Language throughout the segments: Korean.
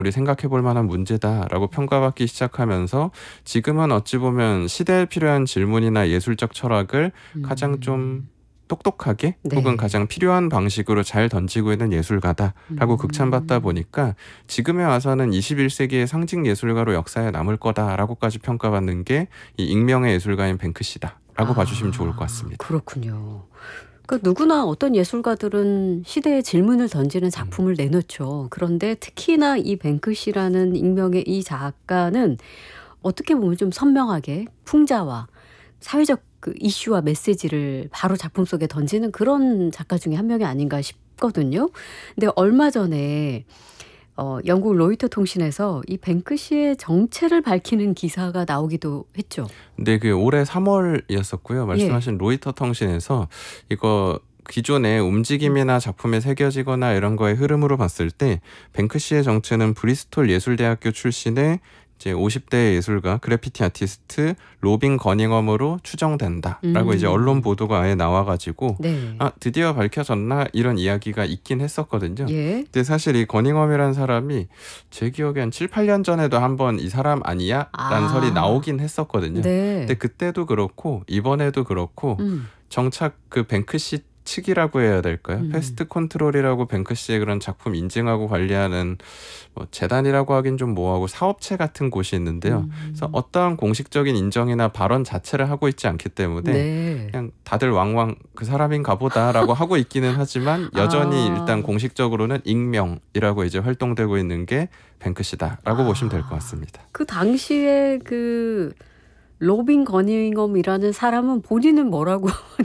우리 생각해 볼 만한 문제다라고 평가받기 시작하면서 지금은 어찌 보면 시대에 필요한 질문이나 예술적 철학을 가장 좀 똑똑하게 혹은 네. 가장 필요한 방식으로 잘 던지고 있는 예술가다라고 극찬받다 보니까 지금에 와서는 21세기의 상징 예술가로 역사에 남을 거다라고까지 평가받는 게 이 익명의 예술가인 뱅크시다라고 봐주시면 좋을 것 같습니다. 그렇군요. 그러니까 누구나 어떤 예술가들은 시대에 질문을 던지는 음. 작품을 내놓죠. 그런데 특히나 이 뱅크시라는 익명의 이 작가는 어떻게 보면 좀 선명하게 풍자와 사회적 그 이슈와 메시지를 바로 작품 속에 던지는 그런 작가 중에 한 명이 아닌가 싶거든요. 근데 얼마 전에 영국 로이터 통신에서 이 뱅크시의 정체를 밝히는 기사가 나오기도 했죠. 네, 그 올해 3월이었었고요. 예. 말씀하신 로이터 통신에서 이거 기존의 움직임이나 작품에 새겨지거나 이런 거의 흐름으로 봤을 때 뱅크시의 정체는 브리스톨 예술대학교 출신의 이제 50대 예술가 그래피티 아티스트 로빈 거닝엄으로 추정된다라고 이제 언론 보도가 아예 나와가지고 네. 아 드디어 밝혀졌나 이런 이야기가 있긴 했었거든요. 예. 근데 사실 이 거닝엄이라는 사람이 제 기억에 한 7, 8년 전에도 한번 이 사람 아니야? 라는 설이 나오긴 했었거든요. 네. 근데 그때도 그렇고 이번에도 그렇고 정착 그 뱅크시 측이라고 해야 될까요? 패스트 컨트롤이라고 뱅크시의 그런 작품 인증하고 관리하는 뭐 재단이라고 하긴 좀 뭐하고 사업체 같은 곳이 있는데요. 그래서 어떠한 공식적인 인정이나 발언 자체를 하고 있지 않기 때문에 네. 그냥 다들 왕왕 그 사람인가 보다라고 하고 있기는 하지만 여전히 일단 공식적으로는 익명이라고 이제 활동되고 있는 게 뱅크시다라고 보시면 될 것 같습니다. 그 당시에 그 로빈 거닝엄이라는 사람은 본인은 뭐라고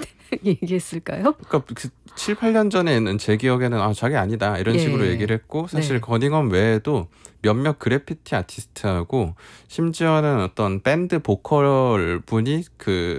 얘기했을까요? 그러니까 그 7, 8년 전에는 제 기억에는 아 자기 아니다 이런 예. 식으로 얘기를 했고 사실 네. 거닝엄 외에도 몇몇 그래피티 아티스트하고 심지어는 어떤 밴드 보컬 분이 그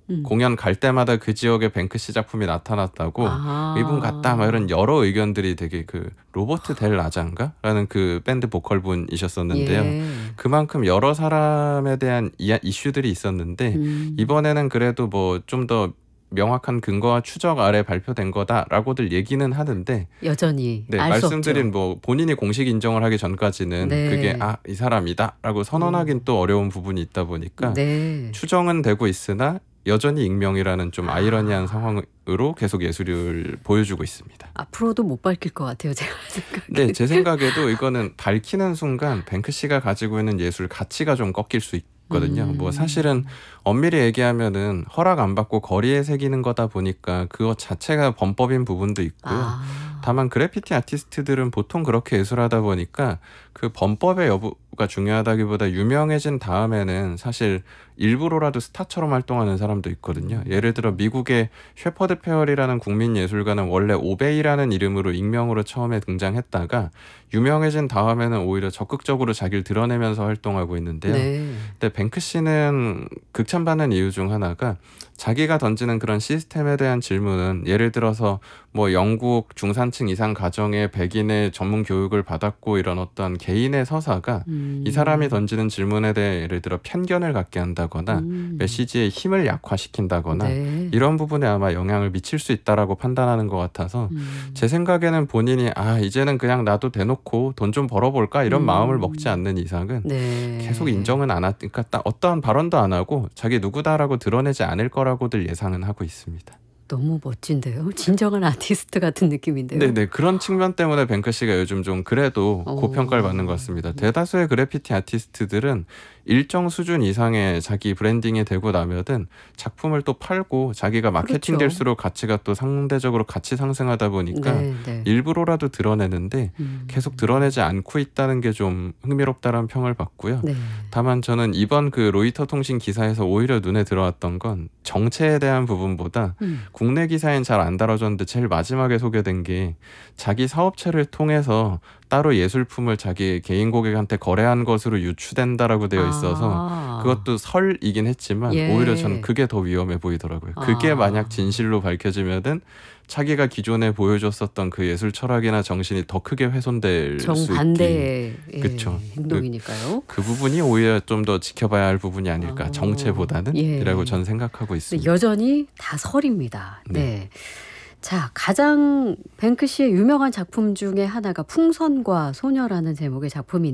공연 갈 때마다 그 지역의 뱅크시 작품이 나타났다고 이분 같다 막 이런 여러 의견들이 되게 그 로버트 델 라자인가라는 그 밴드 보컬 분이셨었는데요. 예. 그만큼 여러 사람에 대한 이슈들이 있었는데 이번에는 그래도 뭐 좀 더 명확한 근거와 추적 아래 발표된 거다라고들 얘기는 하는데 여전히 네, 알 수 말씀드린 없죠. 뭐 본인이 공식 인정을 하기 전까지는 네. 그게 아, 이 사람이다라고 선언하긴 또 어려운 부분이 있다 보니까 네. 추정은 되고 있으나 여전히 익명이라는 좀 아이러니한 상황으로 계속 예술을 보여주고 있습니다. 앞으로도 못 밝힐 것 같아요, 제가 생각에. 네, 제 생각에도 이거는 밝히는 순간 뱅크시가 가지고 있는 예술 가치가 좀 꺾일 수 있거든요. 뭐 사실은 엄밀히 얘기하면은 허락 안 받고 거리에 새기는 거다 보니까 그것 자체가 범법인 부분도 있고요. 다만 그래피티 아티스트들은 보통 그렇게 예술하다 보니까 그 범법의 여부가 중요하다기보다 유명해진 다음에는 사실 일부러라도 스타처럼 활동하는 사람도 있거든요. 예를 들어 미국의 셰퍼드 페어리라는 국민 예술가는 원래 오베이라는 이름으로 익명으로 처음에 등장했다가 유명해진 다음에는 오히려 적극적으로 자기를 드러내면서 활동하고 있는데요. 네. 근데 뱅크시는 극찬받는 이유 중 하나가 자기가 던지는 그런 시스템에 대한 질문은 예를 들어서 뭐 영국 중산층 이상 가정의 백인의 전문 교육을 받았고 이런 어떤 개인의 서사가 이 사람이 던지는 질문에 대해 예를 들어 편견을 갖게 한다거나 메시지의 힘을 약화시킨다거나 네. 이런 부분에 아마 영향을 미칠 수 있다라고 판단하는 것 같아서 제 생각에는 본인이 아 이제는 그냥 나도 대놓고 돈 좀 벌어볼까 이런 마음을 먹지 않는 이상은 네. 계속 인정은 안 하니까 딱 어떠한 발언도 안 하고 자기 누구다라고 드러내지 않을 거라고들 예상은 하고 있습니다. 너무 멋진데요. 진정한 아티스트 같은 느낌인데요. 네네, 그런 측면 때문에 뱅크시가 요즘 좀 그래도 고평가를 받는 것 같습니다. 대다수의 그래피티 아티스트들은 일정 수준 이상의 자기 브랜딩이 되고 나면은 작품을 또 팔고 자기가 마케팅 그렇죠. 될수록 가치가 또 상대적으로 같이 상승하다 보니까 네, 네. 일부러라도 드러내는데 계속 드러내지 않고 있다는 게 좀 흥미롭다는 평을 받고요. 네. 다만 저는 이번 그 로이터 통신 기사에서 오히려 눈에 들어왔던 건 정체에 대한 부분보다 국내 기사엔 잘 안 다뤄졌는데 제일 마지막에 소개된 게 자기 사업체를 통해서 따로 예술품을 자기 개인 고객한테 거래한 것으로 유추된다라고 되어 있어서 그것도 설이긴 했지만 예. 오히려 저는 그게 더 위험해 보이더라고요. 그게 만약 진실로 밝혀지면은 자기가 기존에 보여줬었던 그 예술 철학이나 정신이 더 크게 훼손될 수 있기. 정반대의 그쵸. 행동이니까요. 그 부분이 오히려 좀 더 지켜봐야 할 부분이 아닐까. 정체보다는 예. 이라고 저는 생각하고 있습니다. 여전히 다 설입니다. 네. 네. 자, 가장 뱅크시의 유명한 작품 중에 하나가 풍선과 소녀라는 제목의 작품인데